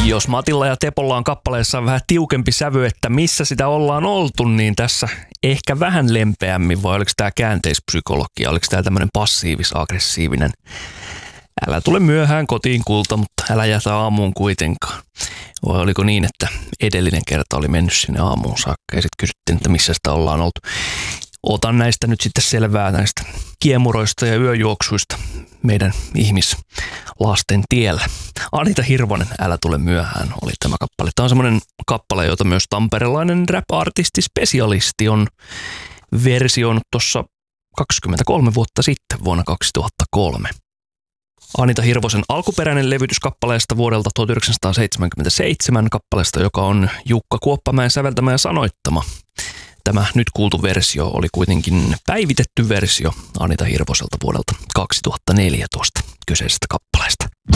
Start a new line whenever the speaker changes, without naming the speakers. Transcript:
Jos Matilla ja Tepolla on kappaleessa vähän tiukempi sävy, että missä sitä ollaan oltu, niin tässä ehkä vähän lempeämmin, vai oliko tämä käänteispsykologia, oliko tämä tämmöinen passiivis-aggressiivinen? Älä tule myöhään kotiin kulta, mutta älä jätä aamuun kuitenkaan. Vai oliko niin, että edellinen kerta oli mennyt sinne aamuun saakka ja sitten kysyttiin, että missä sitä ollaan oltu. Otan näistä nyt sitten selvää näistä kiemuroista ja yöjuoksuista meidän ihmislasten tiellä. Anita Hirvonen, Älä tule myöhään, oli tämä kappale. Tämä on semmoinen kappale, jota myös tamperelainen rap-artisti-spesialisti on versioinut tuossa 23 vuotta sitten, vuonna 2003. Anita Hirvosen alkuperäinen levytys kappaleesta vuodelta 1977, kappaleesta, joka on Jukka Kuoppamäen säveltämä ja sanoittama. Tämä nyt kuultu versio oli kuitenkin päivitetty versio Anita Hirvoselta vuodelta 2014 kyseisestä kappaleesta.